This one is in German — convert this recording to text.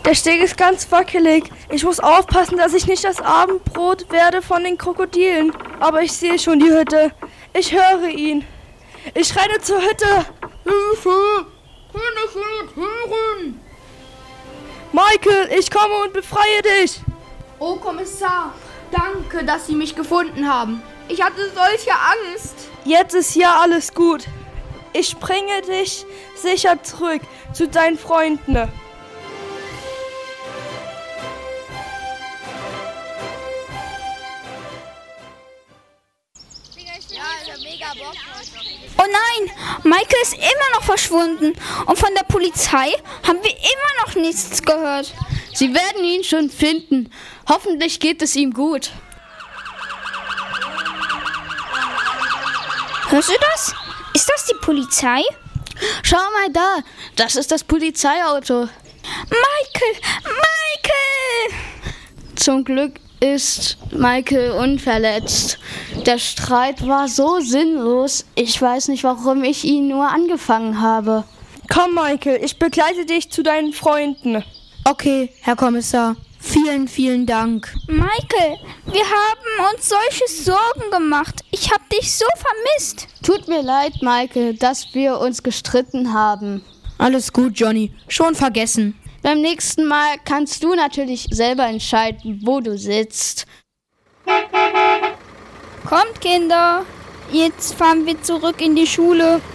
Der Steg ist ganz wackelig. Ich muss aufpassen, dass ich nicht das Abendbrot werde von den Krokodilen. Aber ich sehe schon die Hütte. Ich höre ihn. Ich renne zur Hütte. Hilfe! Kann ich nicht hören? Michael, ich komme und befreie dich. Oh, Kommissar, danke, dass Sie mich gefunden haben. Ich hatte solche Angst. Jetzt ist ja alles gut. Ich bringe dich sicher zurück zu deinen Freunden. Oh nein, Michael ist immer noch verschwunden. Und von der Polizei haben wir immer noch nichts gehört. Sie werden ihn schon finden. Hoffentlich geht es ihm gut. Hörst du das? Ist das die Polizei? Schau mal da, das ist das Polizeiauto. Michael! Zum Glück ist Michael unverletzt. Der Streit war so sinnlos. Ich weiß nicht, warum ich ihn nur angefangen habe. Komm, Michael, ich begleite dich zu deinen Freunden. Okay, Herr Kommissar. Vielen, vielen Dank. Michael, wir haben uns solche Sorgen gemacht. Ich habe dich so vermisst. Tut mir leid, Michael, dass wir uns gestritten haben. Alles gut, Johnny. Schon vergessen. Beim nächsten Mal kannst du natürlich selber entscheiden, wo du sitzt. Kommt, Kinder. Jetzt fahren wir zurück in die Schule.